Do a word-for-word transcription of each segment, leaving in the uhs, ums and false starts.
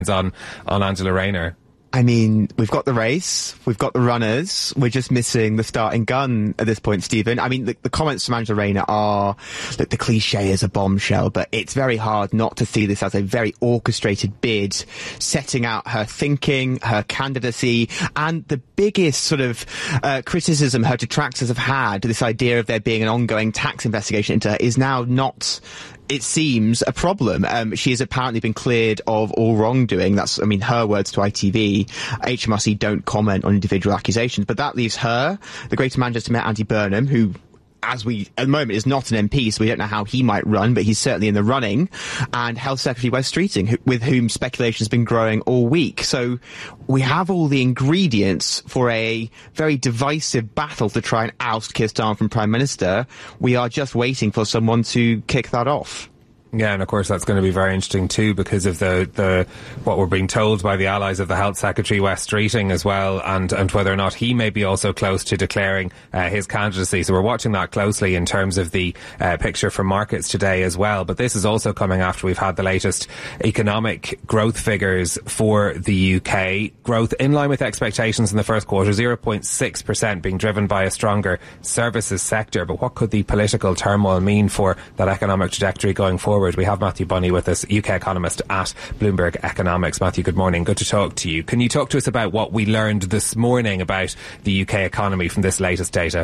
on, on Angela Rayner? I mean, we've got the race, we've got the runners, we're just missing the starting gun at this point, Stephen. I mean, the, the comments from Angela Rayner are that the cliche is a bombshell, but it's very hard not to see this as a very orchestrated bid, setting out her thinking, her candidacy, and the biggest sort of uh, criticism her detractors have had, this idea of there being an ongoing tax investigation into her, is now not, it seems, a problem. Um, she has apparently been cleared of all wrongdoing. That's, I mean, her words to I T V. H M R C don't comment on individual accusations, but that leaves her, the Greater Manchester Mayor Andy Burnham, who, as we, at the moment, is not an M P, so we don't know how he might run, but he's certainly in the running, and Health Secretary Wes Streeting, who, with whom speculation has been growing all week. So we have all the ingredients for a very divisive battle to try and oust Keir Starmer from Prime Minister. We are just waiting for someone to kick that off. Yeah, and of course that's going to be very interesting too, because of the, the what we're being told by the allies of the Health Secretary, Wes Streeting, as well, and, and whether or not he may be also close to declaring uh, his candidacy. So we're watching that closely in terms of the uh, picture from markets today as well. But this is also coming after we've had the latest economic growth figures for the U K. Growth in line with expectations in the first quarter, zero point six percent, being driven by a stronger services sector. But what could the political turmoil mean for that economic trajectory going forward? We have Matthew Bunny with us, U K economist at Bloomberg Economics. Matthew, good morning. Good to talk to you. Can you talk to us about what we learned this morning about the U K economy from this latest data?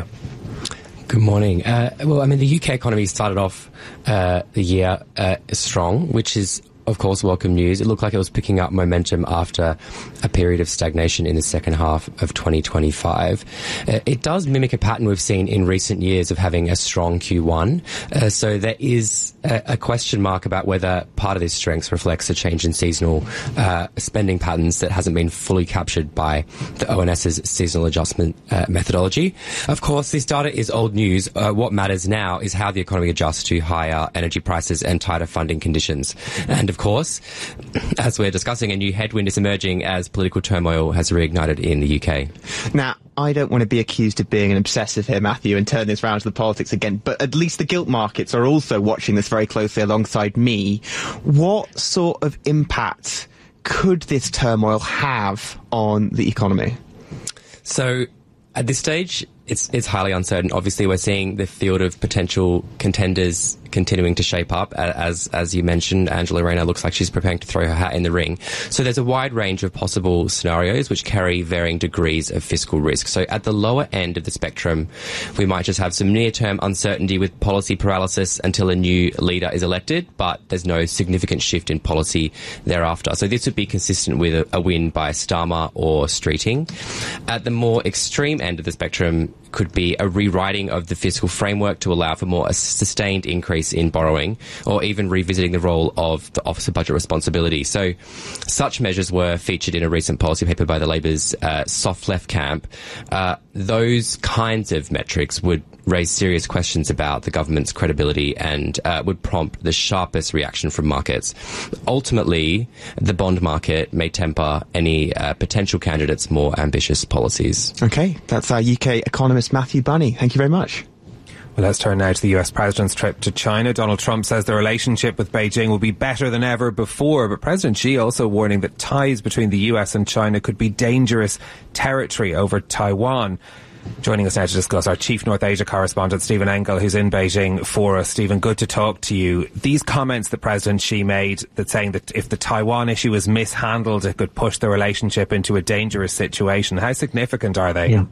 Good morning. Uh, well, I mean, the U K economy started off uh, the year uh, strong, which is, of course, welcome news. It looked like it was picking up momentum after a period of stagnation in the second half of twenty twenty-five. Uh, it does mimic a pattern we've seen in recent years of having a strong Q one. Uh, so there is a, a question mark about whether part of this strength reflects a change in seasonal uh, spending patterns that hasn't been fully captured by the O N S's seasonal adjustment uh, methodology. Of course, this data is old news. Uh, what matters now is how the economy adjusts to higher energy prices and tighter funding conditions. And of Of course, as we're discussing, a new headwind is emerging as political turmoil has reignited in the U K. Now, I don't want to be accused of being an obsessive here, Matthew, and turn this round to the politics again, but at least the gilt markets are also watching this very closely alongside me. What sort of impact could this turmoil have on the economy? So, at this stage, it's it's highly uncertain. Obviously, we're seeing the field of potential contenders continuing to shape up. As as you mentioned, Angela Rayner looks like she's preparing to throw her hat in the ring. So there's a wide range of possible scenarios which carry varying degrees of fiscal risk. So at the lower end of the spectrum, we might just have some near-term uncertainty with policy paralysis until a new leader is elected, but there's no significant shift in policy thereafter. So this would be consistent with a, a win by Starmer or Streeting. At the more extreme end of the spectrum could be a rewriting of the fiscal framework to allow for more a sustained increase in borrowing, or even revisiting the role of the Office of Budget Responsibility. So such measures were featured in a recent policy paper by the Labour's uh, soft left camp. Uh, those kinds of metrics would raise serious questions about the government's credibility and uh, would prompt the sharpest reaction from markets. Ultimately, the bond market may temper any uh, potential candidates' more ambitious policies. Okay, that's our U K economist Matthew Bunny. Thank you very much. Well, let's turn now to the U S president's trip to China. Donald Trump says the relationship with Beijing will be better than ever before, but President Xi also warning that ties between the U S and China could be dangerous territory over Taiwan. Joining us now to discuss, our Chief North Asia correspondent, Stephen Engel, who's in Beijing for us. Stephen, good to talk to you. These comments that President Xi made, that saying that if the Taiwan issue is mishandled, it could push the relationship into a dangerous situation. How significant are they? Yeah.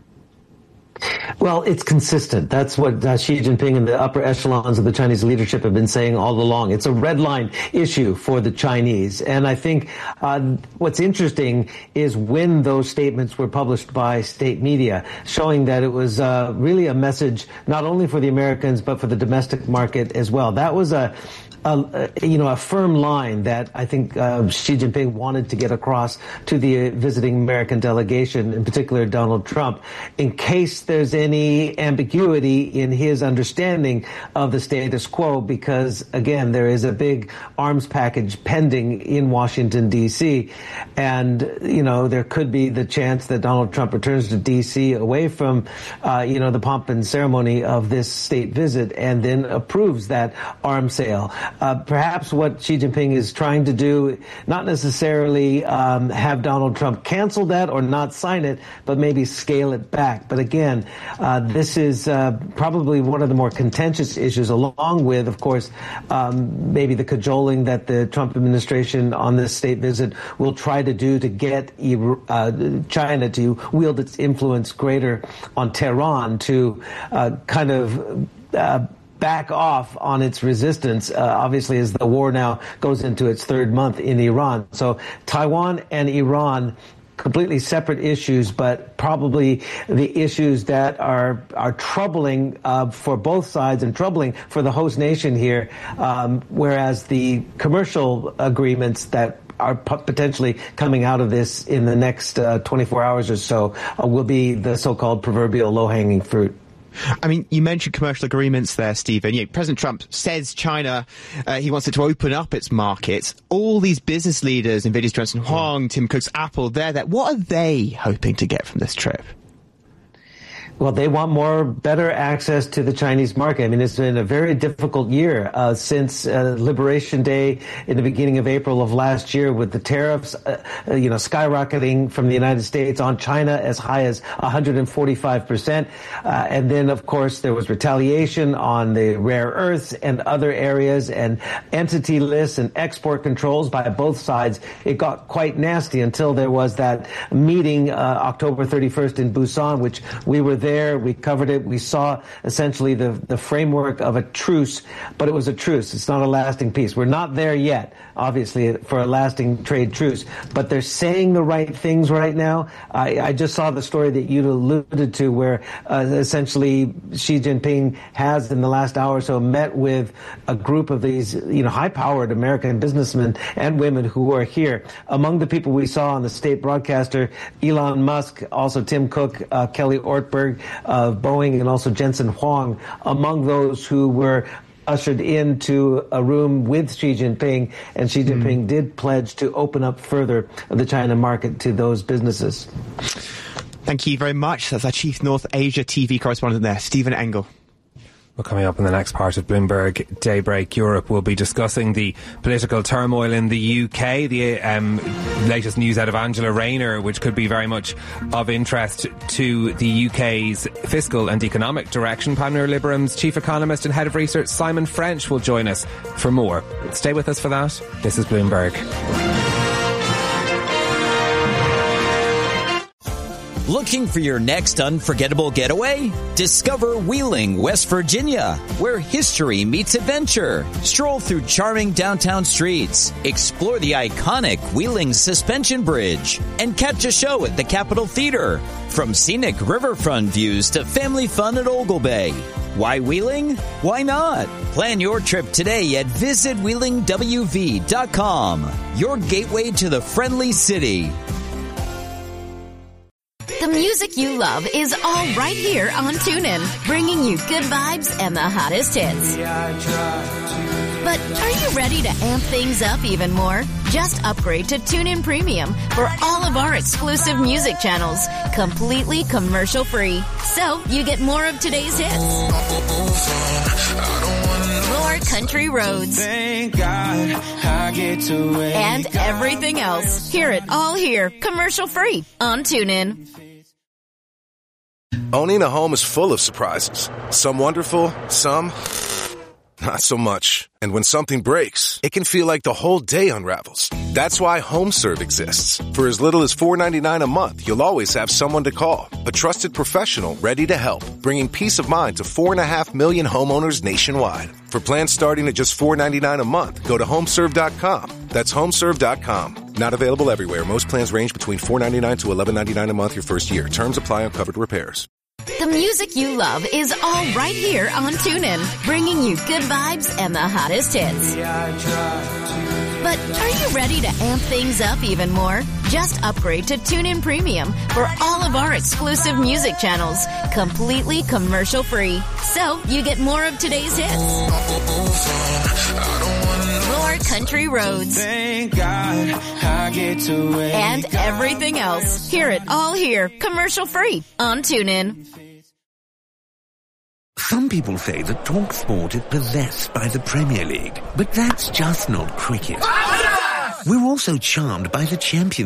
Well, it's consistent. That's what uh, Xi Jinping and the upper echelons of the Chinese leadership have been saying all along. It's a red line issue for the Chinese. And I think uh, what's interesting is when those statements were published by state media, showing that it was uh, really a message not only for the Americans, but for the domestic market as well. That was a A, you know, a firm line that I think uh, Xi Jinping wanted to get across to the visiting American delegation, in particular Donald Trump, in case there's any ambiguity in his understanding of the status quo, because, again, there is a big arms package pending in Washington, D C, and, you know, there could be the chance that Donald Trump returns to D C away from, uh, you know, the pomp and ceremony of this state visit and then approves that arms sale. uh, perhaps what Xi Jinping is trying to do, not necessarily um, have Donald Trump cancel that or not sign it, but maybe scale it back. But again, uh, this is uh, probably one of the more contentious issues, along with, of course, um, maybe the cajoling that the Trump administration on this state visit will try to do to get uh, China to wield its influence greater on Tehran, to uh, kind of uh, back off on its resistance, uh, obviously, as the war now goes into its third month in Iran. So Taiwan and Iran, completely separate issues, but probably the issues that are are troubling uh, for both sides and troubling for the host nation here, um, whereas the commercial agreements that are potentially coming out of this in the next uh, twenty-four hours or so uh, will be the so-called proverbial low-hanging fruit. I mean, you mentioned commercial agreements there, Stephen. You know, President Trump says China, uh, he wants it to open up its markets. All these business leaders, NVIDIA's Jensen Huang, Tim Cook's Apple, they're there. What are they hoping to get from this trip? Well, they want more, better access to the Chinese market. I mean, it's been a very difficult year uh, since uh, Liberation Day in the beginning of April of last year, with the tariffs, uh, you know, skyrocketing from the United States on China as high as one hundred forty-five percent. Uh, and then, of course, there was retaliation on the rare earths and other areas, and entity lists and export controls by both sides. It got quite nasty until there was that meeting uh, October thirty-first in Busan, which we were there. There, we covered it. We saw essentially the, the framework of a truce, but it was a truce. It's not a lasting peace. We're not there yet, obviously, for a lasting trade truce, but they're saying the right things right now. I, I just saw the story that you alluded to, where uh, essentially Xi Jinping has, in the last hour or so, met with a group of these, you know, high-powered American businessmen and women who are here. Among the people we saw on the state broadcaster, Elon Musk, also Tim Cook, uh, Kelly Ortberg of Boeing, and also Jensen Huang, among those who were ushered into a room with Xi Jinping, and Xi Jinping mm. did pledge to open up further the China market to those businesses. Thank you very much. That's our Chief North Asia T V correspondent there, Stephen Engel. Well, coming up in the next part of Bloomberg Daybreak Europe, we'll be discussing the political turmoil in the U K, the um, latest news out of Angela Rayner, which could be very much of interest to the U K's fiscal and economic direction. Panmure Liberum's chief economist and head of research, Simon French, will join us for more. Stay with us for that. This is Bloomberg. Looking for your next unforgettable getaway? Discover Wheeling, West Virginia, where history meets adventure. Stroll through charming downtown streets, explore the iconic Wheeling Suspension Bridge, and catch a show at the Capitol Theater. From scenic riverfront views to family fun at Ogle Bay. Why Wheeling? Why not? Plan your trip today at visit wheeling w v dot com. Your gateway to the friendly city. The music you love is all right here on TuneIn, bringing you good vibes and the hottest hits. But are you ready to amp things up even more? Just upgrade to TuneIn Premium for all of our exclusive music channels, completely commercial-free. So you get more of today's hits, more country roads, Thank God I get to and everything else. Hear it all here, commercial-free on TuneIn. Owning a home is full of surprises. Some wonderful, some not so much. And when something breaks, it can feel like the whole day unravels. That's why HomeServe exists. For as little as four dollars and ninety-nine cents a month, you'll always have someone to call. A trusted professional ready to help, bringing peace of mind to four and a half million homeowners nationwide. For plans starting at just four dollars and ninety-nine cents a month, go to homeserve dot com. That's homeserve dot com. Not available everywhere. Most plans range between four dollars and ninety-nine cents to eleven dollars and ninety-nine cents a month your first year. Terms apply on covered repairs. The music you love is all right here on TuneIn, bringing you good vibes and the hottest hits. But are you ready to amp things up even more? Just upgrade to TuneIn Premium for all of our exclusive music channels, completely commercial-free. So you get more of today's hits, more country roads, Thank God I get to and everything else. Hear it all here, commercial-free on TuneIn. Some people say that TalkSport is possessed by the Premier League, but that's just not cricket. We're also charmed by the Champions